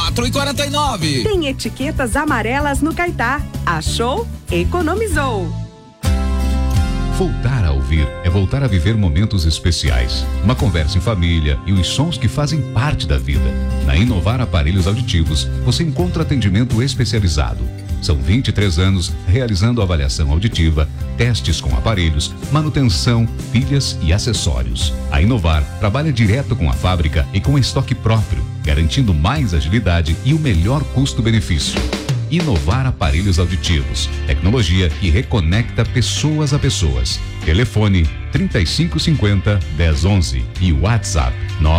4,49. Tem etiquetas amarelas no Caetá. Achou? Economizou. Voltar a ouvir é voltar a viver momentos especiais. Uma conversa em família e os sons que fazem parte da vida. Na Inovar Aparelhos Auditivos, você encontra atendimento especializado. São 23 anos realizando avaliação auditiva, testes com aparelhos, manutenção, pilhas e acessórios. A Inovar trabalha direto com a fábrica e com estoque próprio, garantindo mais agilidade e o melhor custo-benefício. Inovar Aparelhos Auditivos. Tecnologia que reconecta pessoas a pessoas. Telefone 3550-1011 e WhatsApp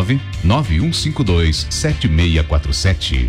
99152-7647.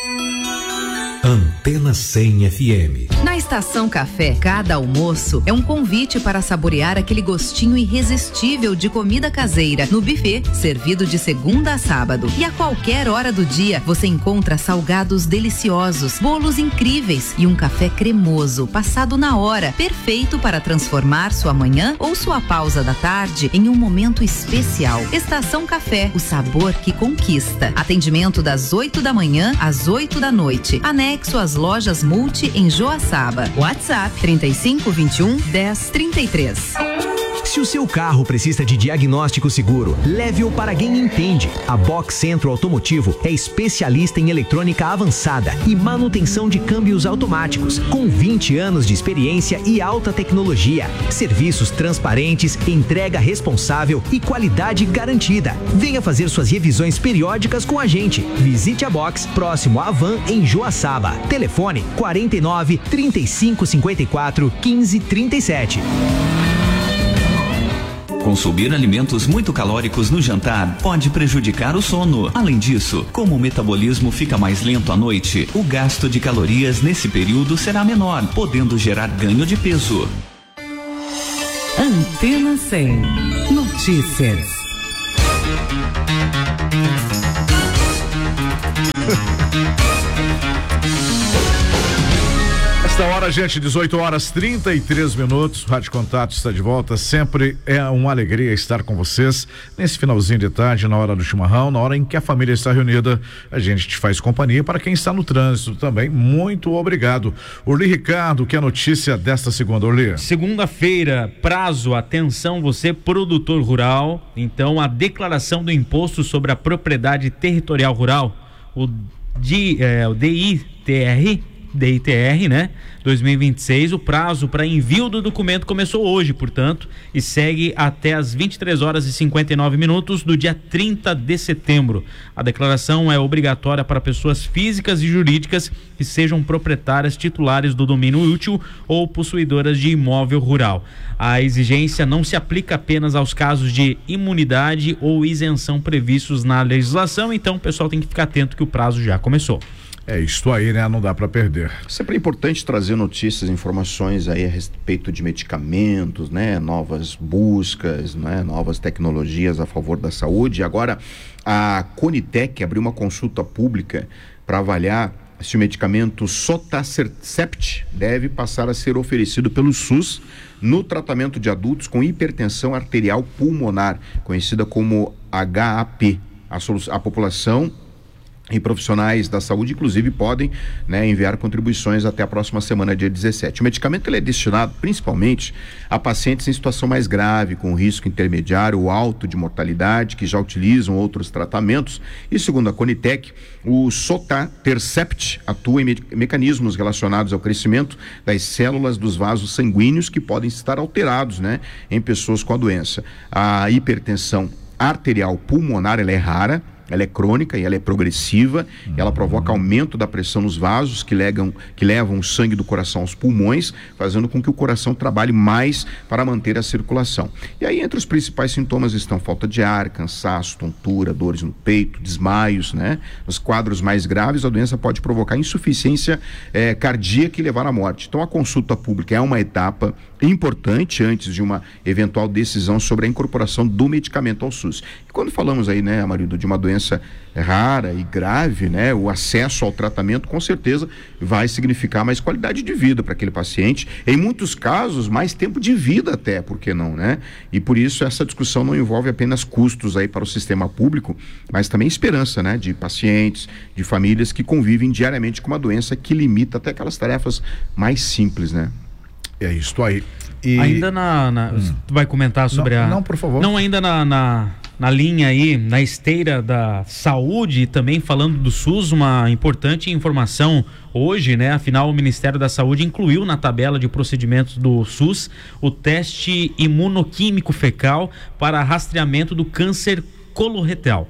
Antena 100 FM. Na Estação Café, cada almoço é um convite para saborear aquele gostinho irresistível de comida caseira no buffet, servido de segunda a sábado. E a qualquer hora do dia, você encontra salgados deliciosos, bolos incríveis e um café cremoso, passado na hora, perfeito para transformar sua manhã ou sua pausa da tarde em um momento especial. Estação Café, o sabor que conquista. Atendimento das 8 da manhã às 8 da noite. Anexo às lojas Multi em Joaçaba. WhatsApp 3521-1033. Se o seu carro precisa de diagnóstico seguro, leve-o para quem entende. A Box Centro Automotivo é especialista em eletrônica avançada e manutenção de câmbios automáticos, com 20 anos de experiência e alta tecnologia. Serviços transparentes, entrega responsável e qualidade garantida. Venha fazer suas revisões periódicas com a gente. Visite a Box próximo à Van em Joaçaba. Telefone 49 35 54 15 37. Consumir alimentos muito calóricos no jantar pode prejudicar o sono. Além disso, como o metabolismo fica mais lento à noite, o gasto de calorias nesse período será menor, podendo gerar ganho de peso. Antena 100 Notícias. Esta hora, gente, 18 horas 33 minutos. Rádio Contato está de volta. Sempre é uma alegria estar com vocês nesse finalzinho de tarde, na hora do chimarrão, na hora em que a família está reunida. A gente te faz companhia. Para quem está no trânsito também, muito obrigado. Orly Ricardo, que é a notícia desta segunda, Orly? Segunda-feira, prazo, atenção você produtor rural. Então, a declaração do Imposto sobre a Propriedade Territorial Rural, o DITR, né? 2026, o prazo para envio do documento começou hoje, portanto, e segue até às 23 horas e 59 minutos do dia 30 de setembro. A declaração é obrigatória para pessoas físicas e jurídicas que sejam proprietárias titulares do domínio útil ou possuidoras de imóvel rural. A exigência não se aplica apenas aos casos de imunidade ou isenção previstos na legislação, então o pessoal tem que ficar atento que o prazo já começou. É isto aí, né? Não dá para perder. Sempre é importante trazer notícias, informações aí a respeito de medicamentos, né? Novas buscas, né? Novas tecnologias a favor da saúde. Agora, a Conitec abriu uma consulta pública para avaliar se o medicamento Sotacercept deve passar a ser oferecido pelo SUS no tratamento de adultos com hipertensão arterial pulmonar, conhecida como HAP. A população e profissionais da saúde, inclusive, podem, né, enviar contribuições até a próxima semana, dia 17. O medicamento ele é destinado principalmente a pacientes em situação mais grave, com risco intermediário ou alto de mortalidade, que já utilizam outros tratamentos. E segundo a Conitec, o Sotacercept atua em mecanismos relacionados ao crescimento das células dos vasos sanguíneos que podem estar alterados, né, em pessoas com a doença. A hipertensão arterial pulmonar, ela é rara, ela é crônica e ela é progressiva, ela provoca aumento da pressão nos vasos que levam o sangue do coração aos pulmões, fazendo com que o coração trabalhe mais para manter a circulação. E aí, entre os principais sintomas estão falta de ar, cansaço, tontura, dores no peito, desmaios, né? Nos quadros mais graves, a doença pode provocar insuficiência cardíaca e levar à morte. Então, a consulta pública é uma etapa importante antes de uma eventual decisão sobre a incorporação do medicamento ao SUS. E quando falamos aí, né, Amarildo, de uma doença rara e grave, né, o acesso ao tratamento com certeza vai significar mais qualidade de vida para aquele paciente, em muitos casos mais tempo de vida até, por que não, né? E por isso essa discussão não envolve apenas custos aí para o sistema público, mas também esperança, né, de pacientes, de famílias que convivem diariamente com uma doença que limita até aquelas tarefas mais simples, né? É isso aí. E... Ainda tu vai comentar sobre Não, por favor. Não, ainda na linha aí, na esteira da saúde e também falando do SUS, uma importante informação hoje, né? Afinal, o Ministério da Saúde incluiu na tabela de procedimentos do SUS o teste imunoquímico fecal para rastreamento do câncer coloretal.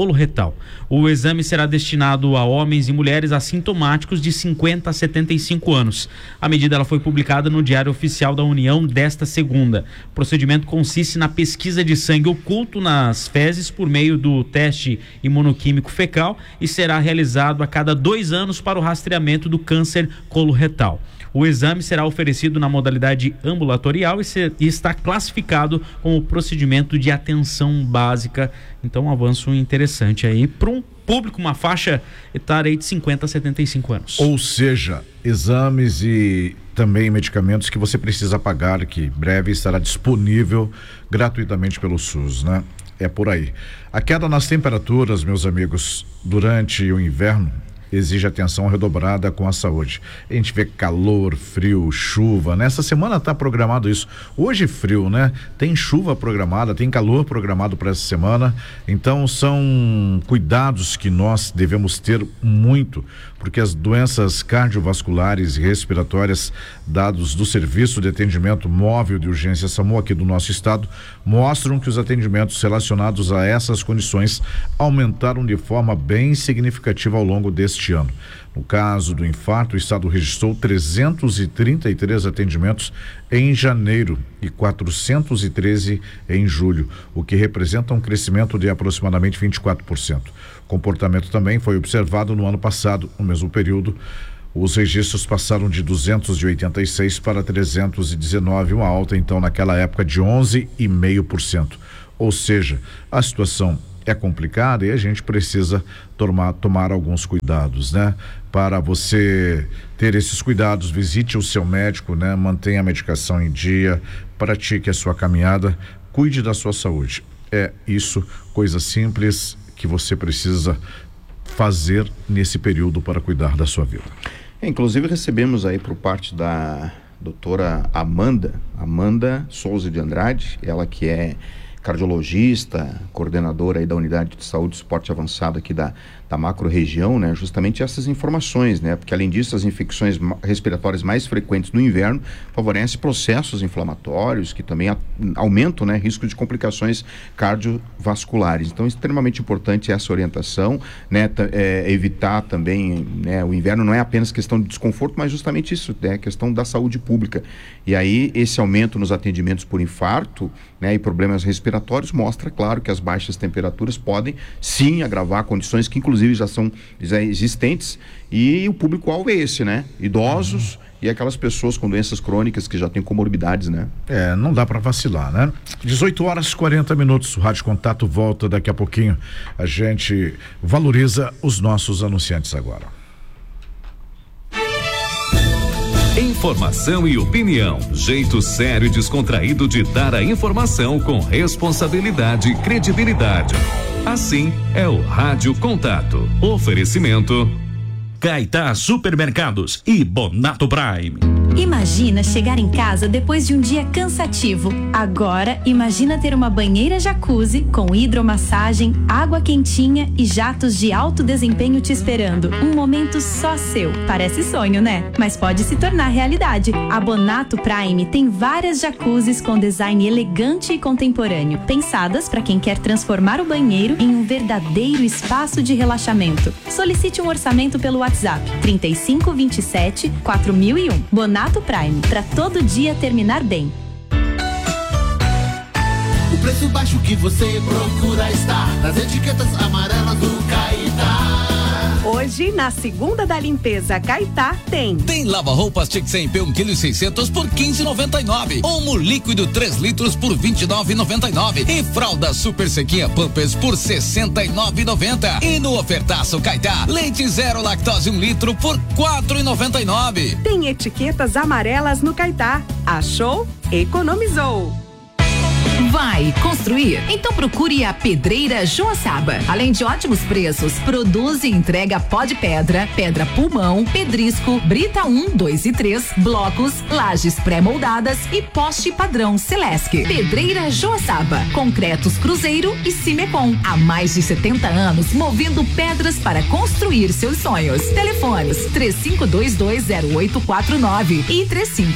O exame será destinado a homens e mulheres assintomáticos de 50 a 75 anos. A medida ela foi publicada no Diário Oficial da União desta segunda. O procedimento consiste na pesquisa de sangue oculto nas fezes por meio do teste imunoquímico fecal e será realizado a cada 2 anos para o rastreamento do câncer coloretal. O exame será oferecido na modalidade ambulatorial e está classificado como procedimento de atenção básica. Então, um avanço interessante aí para um público, uma faixa etária aí de 50 a 75 anos. Ou seja, exames e também medicamentos que você precisa pagar, que breve estará disponível gratuitamente pelo SUS, né? É por aí. A queda nas temperaturas, meus amigos, durante o inverno, exige atenção redobrada com a saúde. A gente vê calor, frio, chuva. Nessa semana está programado isso. Hoje frio, né? Tem chuva programada, tem calor programado para essa semana. Então são cuidados que nós devemos ter muito, porque as doenças cardiovasculares e respiratórias, dados do Serviço de Atendimento Móvel de Urgência SAMU aqui do nosso estado, mostram que os atendimentos relacionados a essas condições aumentaram de forma bem significativa ao longo deste ano. No caso do infarto, o estado registrou 333 atendimentos em janeiro e 413 em julho, o que representa um crescimento de aproximadamente 24%. O comportamento também foi observado no ano passado, no mesmo período. Os registros passaram de 286 para 319, uma alta então naquela época de 11,5%. Ou seja, a situação é complicada e a gente precisa tomar alguns cuidados, né? Para você ter esses cuidados, visite o seu médico, né? Mantenha a medicação em dia, pratique a sua caminhada, cuide da sua saúde. É isso, coisa simples que você precisa fazer nesse período para cuidar da sua vida. Inclusive recebemos aí por parte da doutora Amanda Souza de Andrade, ela que é cardiologista, coordenadora aí da Unidade de Saúde e Suporte Avançado aqui da macro-região, né? Justamente essas informações, né? Porque além disso, as infecções respiratórias mais frequentes no inverno favorecem processos inflamatórios que também aumentam, né? Risco de complicações cardiovasculares. Então, é extremamente importante essa orientação, né? Evitar também, né? O inverno não é apenas questão de desconforto, mas justamente isso, né? Questão da saúde pública. E aí, esse aumento nos atendimentos por infarto, né? E problemas respiratórios mostra, claro, que as baixas temperaturas podem, sim, agravar condições que, inclusive, já são existentes, e o público-alvo é esse, né? Idosos e aquelas pessoas com doenças crônicas que já têm comorbidades, né? Não dá para vacilar, né? 18h40, o Rádio Contato volta daqui a pouquinho. A gente valoriza os nossos anunciantes agora. Informação e opinião, jeito sério e descontraído de dar a informação com responsabilidade e credibilidade. Assim é o Rádio Contato. Oferecimento Caetá Supermercados e Bonato Prime. Imagina chegar em casa depois de um dia cansativo. Agora, imagina ter uma banheira jacuzzi com hidromassagem, água quentinha e jatos de alto desempenho te esperando. Um momento só seu. Parece sonho, né? Mas pode se tornar realidade. A Bonato Prime tem várias jacuzzis com design elegante e contemporâneo, pensadas para quem quer transformar o banheiro em um verdadeiro espaço de relaxamento. Solicite um orçamento pelo WhatsApp 3527 4001. Bonato Prime, para todo dia terminar bem. O preço baixo que você procura está nas etiquetas amarelas do Caetá. Hoje, na segunda da limpeza Caetá, Tem lava-roupas Tixem P 1,6 kg por 15,99. Omo líquido 3 litros por 29,99. E fralda super sequinha Pampers por 69,90. E no ofertaço Caetá, leite zero lactose 1 litro por 4,99. Tem etiquetas amarelas no Caetá. Achou? Economizou. Vai construir? Então procure a Pedreira Joaçaba. Além de ótimos preços, produz e entrega pó de pedra, pedra pulmão, pedrisco, brita 1, 2 e 3, blocos, lajes pré-moldadas e poste padrão Celesc. Pedreira Joaçaba, concretos Cruzeiro e Cimecom. Há mais de 70 anos movendo pedras para construir seus sonhos. Telefones 35220849 e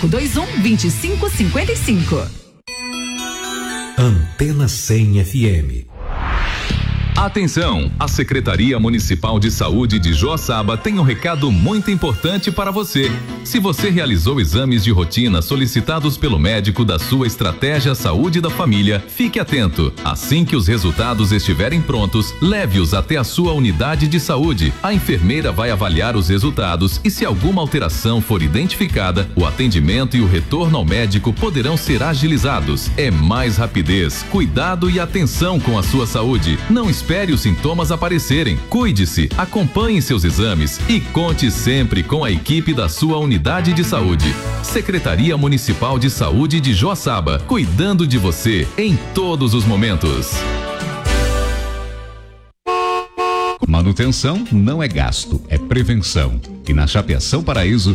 3521-2555. Antena 100 FM. Atenção! A Secretaria Municipal de Saúde de Joaçaba tem um recado muito importante para você. Se você realizou exames de rotina solicitados pelo médico da sua estratégia Saúde da Família, fique atento. Assim que os resultados estiverem prontos, leve-os até a sua unidade de saúde. A enfermeira vai avaliar os resultados e, se alguma alteração for identificada, o atendimento e o retorno ao médico poderão ser agilizados. É mais rapidez, cuidado e atenção com a sua saúde. Não espere os sintomas aparecerem. Cuide-se, acompanhe seus exames e conte sempre com a equipe da sua unidade de saúde. Secretaria Municipal de Saúde de Joaçaba, cuidando de você em todos os momentos. Manutenção não é gasto, é prevenção. E na Chapeação Paraíso,